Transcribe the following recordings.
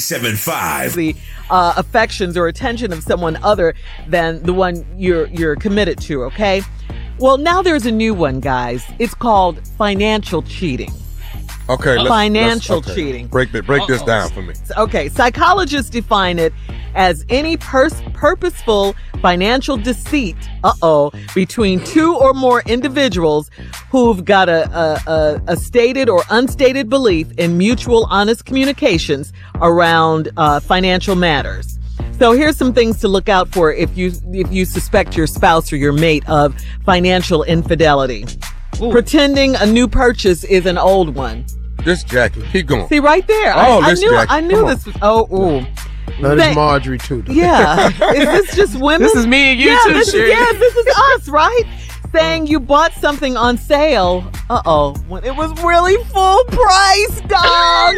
7-5. The affections or attention of someone other than the one you're committed to, okay? Well, now there's a new one, guys. It's called financial cheating. Okay, financial cheating. Break this down for me. Okay, psychologists define it as any purposeful financial deceit, between two or more individuals who've got a stated or unstated belief in mutual honest communications around financial matters. So here's some things to look out for if you suspect your spouse or your mate of financial infidelity. Ooh. Pretending a new purchase is an old one. This Jackie, keep going. See right there. I knew this was. Ooh. That is Marjorie too. Yeah. Is this just women? This is me and you too, this is us, right? Saying you bought something on sale. When it was really full price, dog.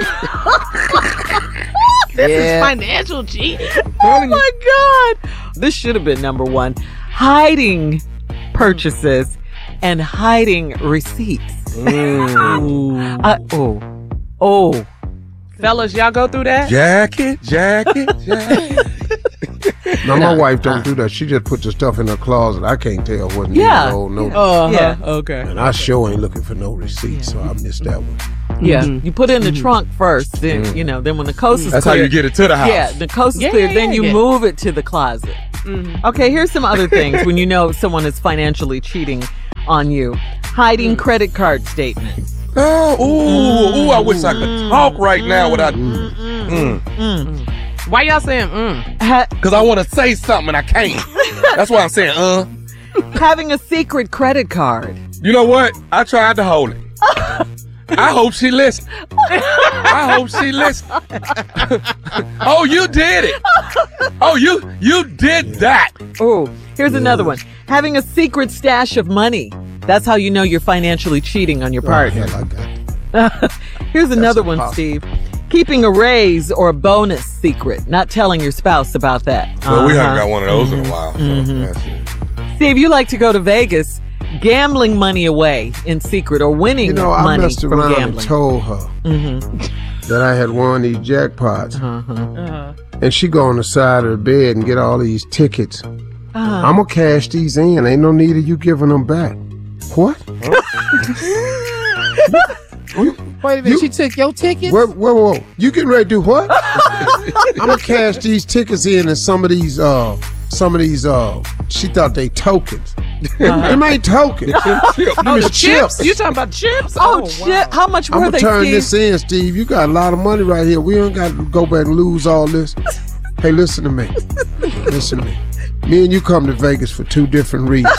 This is financial cheating. Oh my God. This should have been number one. Hiding purchases and hiding receipts. Fellas, y'all go through that? Jackie. No, my wife don't do that. She just put the stuff in her closet. I can't tell what Okay. And I sure ain't looking for no receipts, so I missed that one. Yeah, you put it in the trunk first, then then when the coast is That's clear, how you get it to the house. Yeah, the coast is clear, then you move it to the closet. Okay, here's some other things when you know someone is financially cheating on you. Hiding credit card statements. I wish I could talk right now without. Why y'all saying Because I want to say something and I can't. That's why I'm saying Having a secret credit card. You know what? I tried to hold it. I hope she listened. Oh, you did it. Oh, you did that. Oh, here's another one. Having a secret stash of money. That's how you know you're financially cheating on your partner. Here's another one, Steve. Keeping a raise or a bonus secret. Not telling your spouse about that. Well, we haven't got one of those in a while. So that's it. Steve, you like to go to Vegas, gambling money away in secret or winning money I messed from around gambling. and told her that I had won these jackpots. And she go on the side of the bed and get all these tickets. I'm going to cash these in. Ain't no need of you giving them back. What? Wait a minute, she took your tickets? Whoa. You getting ready to do what? I'm going to cash these tickets in and some of these, she thought they tokens. Them ain't tokens. The chips? You talking about chips? Chip. How much were I'm they, going to turn Steve? this in, Steve. You got a lot of money right here. We don't got to go back and lose all this. Hey, listen to me. Me and you come to Vegas for two different reasons.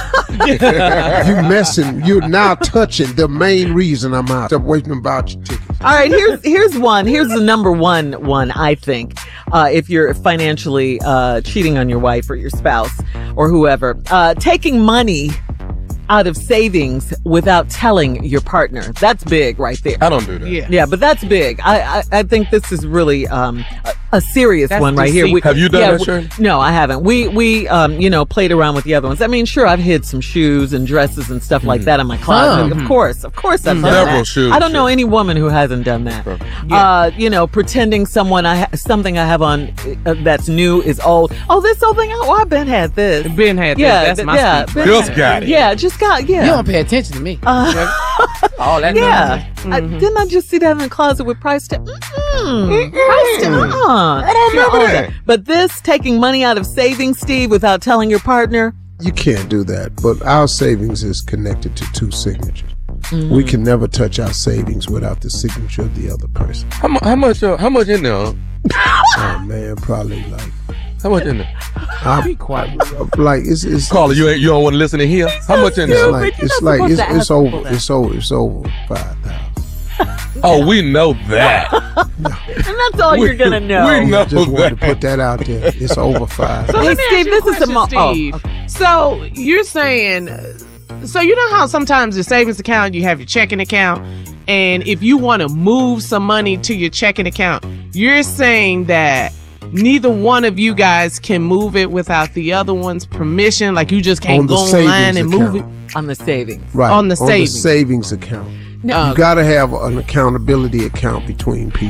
You're now touching the main reason I'm out. Stop waiting about your tickets. All right, here's one. Here's the number one, I think, if you're financially cheating on your wife or your spouse or whoever. Taking money out of savings without telling your partner. That's big right there. I don't do that. Yeah, but that's big. I think this is really a serious one right here. Have you done that, Shirley? No, I haven't. We played around with the other ones. I mean, sure, I've hid some shoes and dresses and stuff like that in my closet. Of course, I've done Several that. shoes. I don't know any woman who hasn't done that. Pretending something I have on that's new is old. Oh, this old thing. Oh, I've been had this. Ben had this. That's my speech. Just got it. Yeah, just got. Yeah. You don't pay attention to me. All that. Yeah. Didn't I just see that in the closet with price tag? Price tag. I don't remember that. But this taking money out of savings, Steve, without telling your partner. You can't do that. But our savings is connected to two signatures. We can never touch our savings without the signature of the other person. How much in there? Oh man, probably like. How much in there? Be quiet. Like it's Caller, you don't want to listen to hear? How much in there? It's over 5,000. Oh, we know that. And that's all you're gonna know. We know Just wanted to that. put that out there. It's over 5. So Hey, let me Steve, ask you a this is a question, Steve. So you're saying, so you know how sometimes your savings account, you have your checking account, and if you want to move some money to your checking account, you're saying that neither one of you guys can move it without the other one's permission? Like you just can't go online and move it? On the savings. Right. On the savings. savings account. No. You got to have an accountability account between people.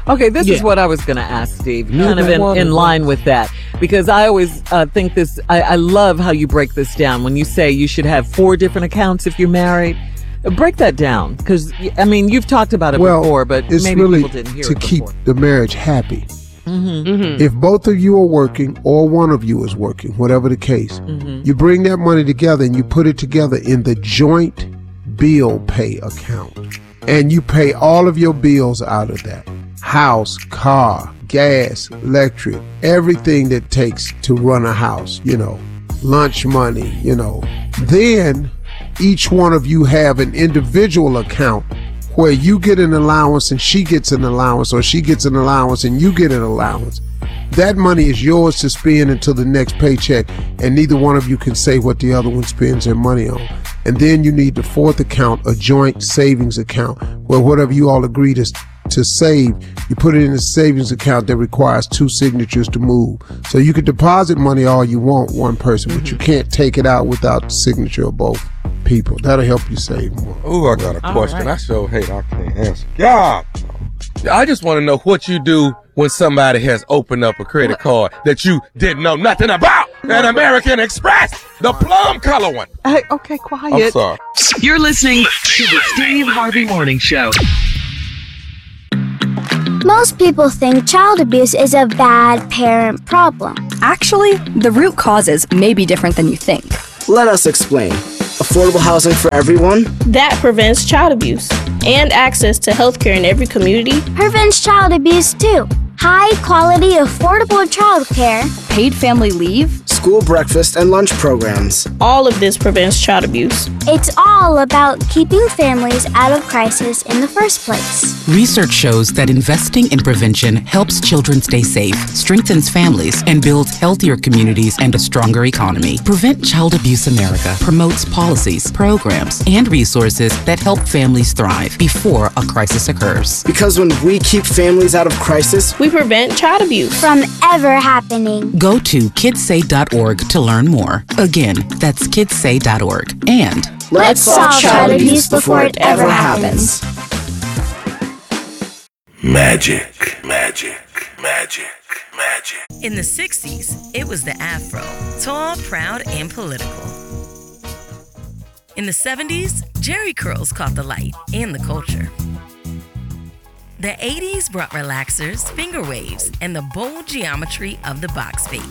Okay, this is Yeah. what I was going to ask Steve, You kind of don't wanna in know. line with that, because I always think this, I love how you break this down when you say you should have 4 different accounts if you're married. Break that down, because, I mean, you've talked about it Well, before, but it's maybe really people didn't hear to it keep before. the marriage happy. Mm-hmm. If both of you are working or one of you is working, whatever the case, you bring that money together and you put it together in the joint bill pay account. And you pay all of your bills out of that. House, car, gas, electric, everything that takes to run a house, lunch money, Then each one of you have an individual account where you get an allowance and she gets an allowance, or she gets an allowance and you get an allowance. That money is yours to spend until the next paycheck, and neither one of you can say what the other one spends their money on. And then you need the 4th account, a joint savings account, where whatever you all agree to save, you put it in a savings account that requires 2 signatures to move. So you can deposit money all you want, one person, but you can't take it out without the signature of both people. That'll help you save more. Oh, I got a question. right. I sure hate I can't answer. God. I just want to know what you do when somebody has opened up a credit card that you didn't know nothing about. An American Express, the plum color one. Hey, okay, quiet. I'm sorry. You're listening to the Steve Harvey Morning Show. Most people think child abuse is a bad parent problem. Actually, the root causes may be different than you think. Let us explain. Affordable housing for everyone? That prevents child abuse and access to healthcare in every community. Prevents child abuse too. High quality, affordable childcare. Paid family leave, School breakfast and lunch programs. All of this prevents child abuse. It's all about keeping families out of crisis in the first place. Research shows that investing in prevention helps children stay safe, strengthens families, and builds healthier communities and a stronger economy. Prevent Child Abuse America promotes policies, programs, and resources that help families thrive before a crisis occurs. Because when we keep families out of crisis, We prevent child abuse. From ever happening. Go to kidssay.org to learn more. Again, that's kidssay.org. And Let's solve child abuse before it ever happens. Magic, magic, magic, magic. In the 60s, it was the afro, tall, proud, and political. In the 70s, Jerry curls caught the light and the culture. The 80s brought relaxers, finger waves, and the bold geometry of the box fade.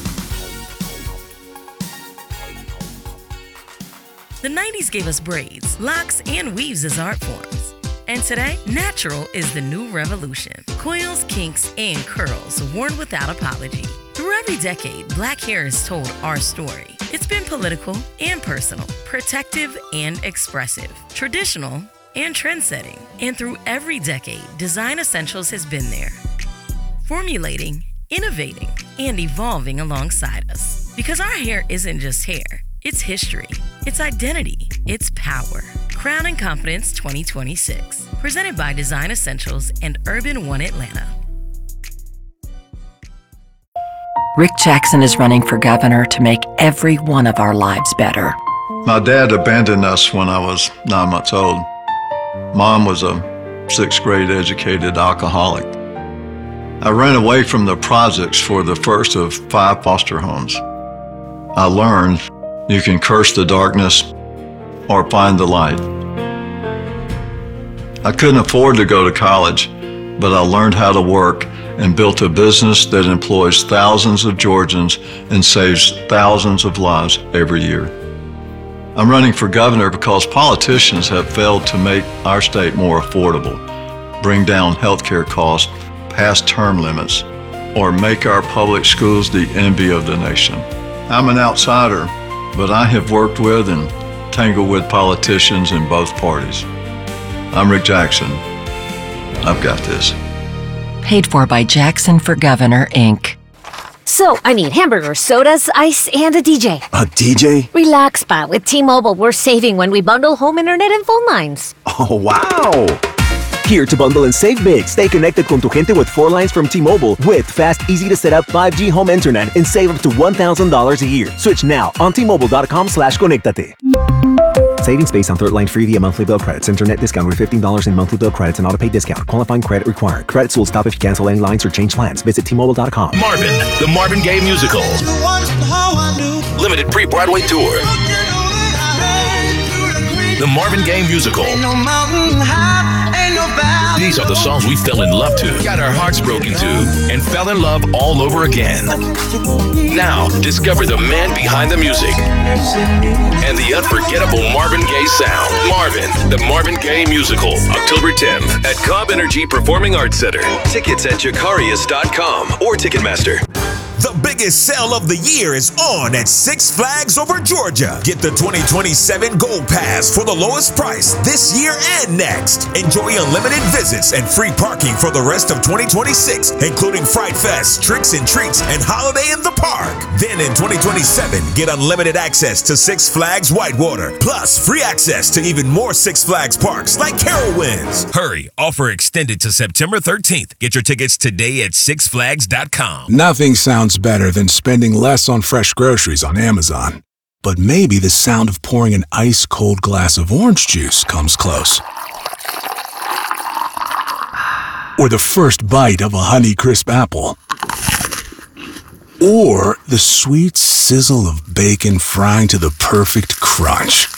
The 90s gave us braids, locks, and weaves as art forms. And today, natural is the new revolution. Coils, kinks, and curls worn without apology. Through every decade, black hair has told our story. It's been political and personal, protective and expressive, traditional and trend-setting. And through every decade, Design Essentials has been there, formulating, innovating, and evolving alongside us. Because our hair isn't just hair, it's history, it's identity, it's power. Crown and Confidence 2026, presented by Design Essentials and Urban One Atlanta. Rick Jackson is running for governor to make every one of our lives better. My dad abandoned us when I was 9 months old. Mom was a 6th grade educated alcoholic. I ran away from the projects for the first of 5 foster homes. I learned you can curse the darkness or find the light. I couldn't afford to go to college, but I learned how to work and built a business that employs thousands of Georgians and saves thousands of lives every year. I'm running for governor because politicians have failed to make our state more affordable, bring down healthcare costs past term limits, or make our public schools the envy of the nation. I'm an outsider, but I have worked with and tangled with politicians in both parties. I'm Rick Jackson. I've got this. Paid for by Jackson for Governor, Inc. So, I need hamburgers, sodas, ice, and a DJ. A DJ? Relax, Pa. With T-Mobile, we're saving when we bundle home internet and phone lines. Oh, wow! Here to bundle and save big. Stay connected con tu gente with 4 lines from T-Mobile with fast, easy to set up 5G home internet and save up to $1,000 a year. Switch now on T-Mobile.com/conéctate. Savings based on third line free via monthly bill credits. Internet discount with $15 in monthly bill credits and auto pay discount. Qualifying credit required. Credits will stop if you cancel any lines or change plans. Visit T-Mobile.com. Marvin, the Marvin Gaye musical. Limited pre-Broadway tour. The Marvin Gaye musical. These are the songs we fell in love to, got our hearts broken to, and fell in love all over again. Now, discover the man behind the music and the unforgettable Marvin Gaye sound. Marvin, the Marvin Gaye musical, October 10th at Cobb Energy Performing Arts Center. Tickets at Jacarius.com or Ticketmaster. The biggest sale of the year is on at Six Flags over Georgia. Get the 2027 Gold Pass for the lowest price this year and next. Enjoy unlimited visits and free parking for the rest of 2026, including Fright Fest, Tricks and Treats, and Holiday in the Park. Then in 2027, get unlimited access to Six Flags Whitewater, plus free access to even more Six Flags parks like Carowinds. Hurry, offer extended to September 13th. Get your tickets today at sixflags.com. Nothing sounds better than spending less on fresh groceries on Amazon. But maybe the sound of pouring an ice-cold glass of orange juice comes close. Or the first bite of a Honeycrisp apple. Or the sweet sizzle of bacon frying to the perfect crunch.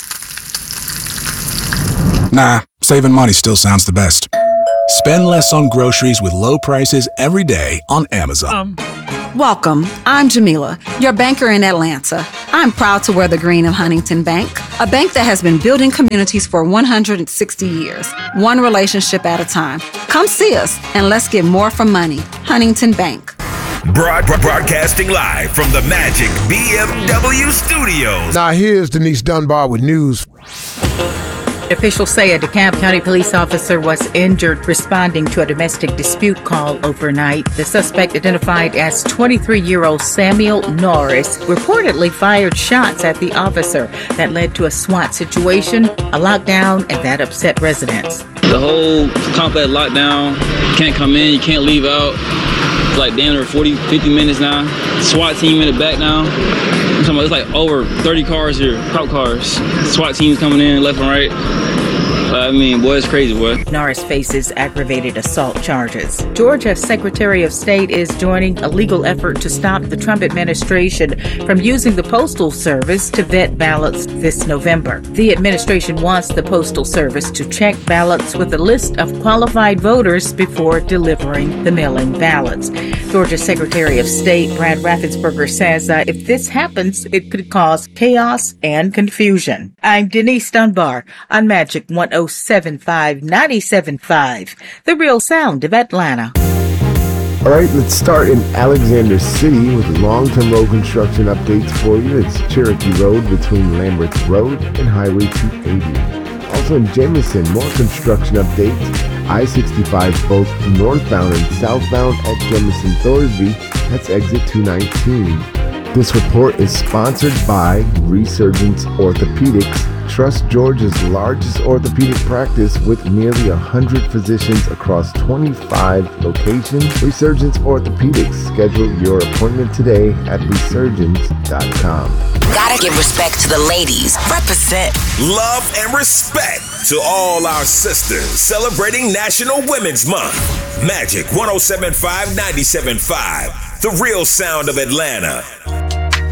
Nah, saving money still sounds the best. Spend less on groceries with low prices every day on Amazon. Welcome. I'm Jamila, your banker in Atlanta. I'm proud to wear the green of Huntington Bank, a bank that has been building communities for 160 years, one relationship at a time. Come see us and let's get more for money. Huntington Bank. Broadcasting live from the Magic BMW Studios. Now here's Denise Dunbar with news. Officials say a DeKalb County police officer was injured responding to a domestic dispute call overnight. The suspect, identified as 23-year-old Samuel Norris, reportedly fired shots at the officer that led to a SWAT situation, a lockdown, and that upset residents. The whole complex lockdown, you can't come in, you can't leave out. It's like damn near 40, 50 minutes now. SWAT team in the back now. I'm talking about it's like over 30 cars here, cop cars. SWAT teams coming in left and right. I mean, boy, it's crazy, boy. Norris faces aggravated assault charges. Georgia Secretary of State is joining a legal effort to stop the Trump administration from using the Postal Service to vet ballots this November. The administration wants the Postal Service to check ballots with a list of qualified voters before delivering the mail-in ballots. Georgia Secretary of State Brad Raffensperger says if this happens, it could cause chaos and confusion. I'm Denise Dunbar on Magic 107.5 The Real Sound of Atlanta. All right, let's start in Alexander City with long-term road construction updates for you. It's Cherokee Road between Lamberts Road and Highway 280. Also in Jameson, more construction updates. I-65 both northbound and southbound at Jameson-Thorsby. That's exit 219. This report is sponsored by Resurgence Orthopedics. Trust Georgia's largest orthopedic practice with nearly 100 physicians across 25 locations. Resurgence Orthopedics. Schedule your appointment today at resurgence.com. Gotta give respect to the ladies. Represent. Love and respect to all our sisters celebrating National Women's Month. Magic 107.5, 97.5. The Real Sound of Atlanta.